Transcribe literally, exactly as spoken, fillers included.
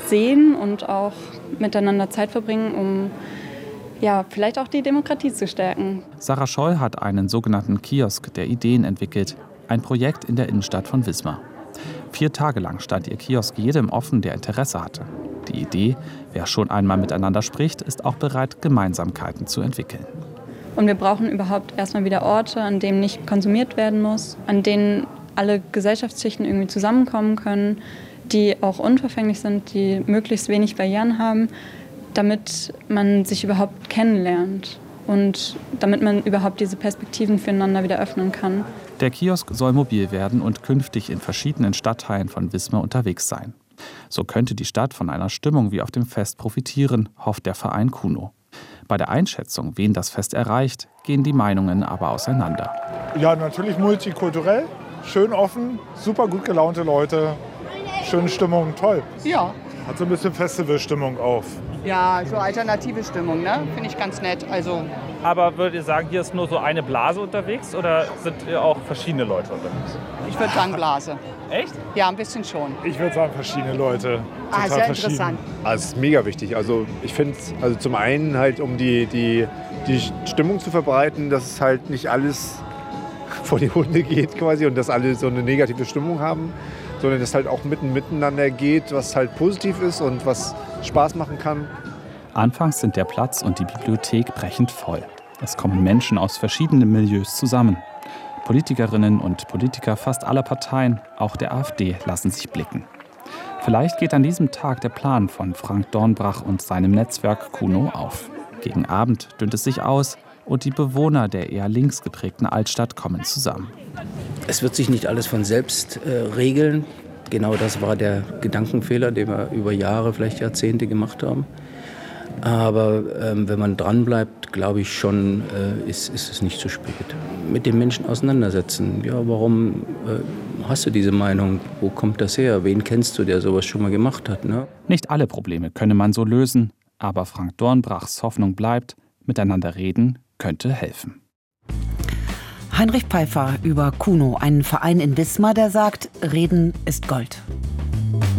sehen und auch miteinander Zeit verbringen, um ja, vielleicht auch die Demokratie zu stärken. Sarah Scholl hat einen sogenannten Kiosk der Ideen entwickelt. Ein Projekt in der Innenstadt von Wismar. Vier Tage lang stand ihr Kiosk jedem offen, der Interesse hatte. Die Idee, wer schon einmal miteinander spricht, ist auch bereit, Gemeinsamkeiten zu entwickeln. Und wir brauchen überhaupt erstmal wieder Orte, an denen nicht konsumiert werden muss, an denen alle Gesellschaftsschichten irgendwie zusammenkommen können, die auch unverfänglich sind, die möglichst wenig Barrieren haben, damit man sich überhaupt kennenlernt und damit man überhaupt diese Perspektiven füreinander wieder öffnen kann. Der Kiosk soll mobil werden und künftig in verschiedenen Stadtteilen von Wismar unterwegs sein. So könnte die Stadt von einer Stimmung wie auf dem Fest profitieren, hofft der Verein Kuno. Bei der Einschätzung, wen das Fest erreicht, gehen die Meinungen aber auseinander. Ja, natürlich multikulturell, schön offen, super gut gelaunte Leute, schöne Stimmung, toll. Ja. Hat so ein bisschen Festivalstimmung auf. Ja, so alternative Stimmung, ne? Finde ich ganz nett. Also. Aber würdet ihr sagen, hier ist nur so eine Blase unterwegs oder sind hier auch verschiedene Leute unterwegs? Ich würde sagen Blase. Echt? Ja, ein bisschen schon. Ich würde sagen verschiedene Leute. Ah, sehr interessant. Also es ist mega wichtig. Also ich finde, also zum einen halt, um die, die, die Stimmung zu verbreiten, dass es halt nicht alles vor die Hunde geht quasi und dass alle so eine negative Stimmung haben, sondern dass halt auch mitten miteinander geht, was halt positiv ist und was Spaß machen kann. Anfangs sind der Platz und die Bibliothek brechend voll. Es kommen Menschen aus verschiedenen Milieus zusammen. Politikerinnen und Politiker fast aller Parteien, auch der AfD, lassen sich blicken. Vielleicht geht an diesem Tag der Plan von Frank Dornbrach und seinem Netzwerk Kuno auf. Gegen Abend dünnt es sich aus und die Bewohner der eher links geprägten Altstadt kommen zusammen. Es wird sich nicht alles von selbst äh, regeln. Genau das war der Gedankenfehler, den wir über Jahre, vielleicht Jahrzehnte gemacht haben. Aber ähm, wenn man dranbleibt, glaube ich schon, äh, ist, ist es nicht zu spät. Mit den Menschen auseinandersetzen. Ja, warum äh, hast du diese Meinung? Wo kommt das her? Wen kennst du, der sowas schon mal gemacht hat? Ne? Nicht alle Probleme könne man so lösen. Aber Frank Dornbrachs Hoffnung bleibt, miteinander reden könnte helfen. Heinrich Pfeiffer über Kuno, einen Verein in Wismar, der sagt, Reden ist Gold.